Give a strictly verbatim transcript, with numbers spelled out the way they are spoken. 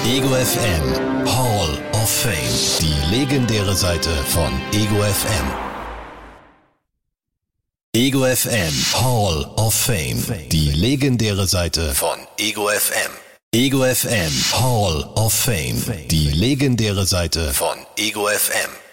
Ego F M Hall of Fame. Die legendäre Seite von Ego F M. Ego F M Hall of Fame. Die legendäre Seite von Ego F M. Ego F M Hall of Fame. Die legendäre Seite von Ego F M.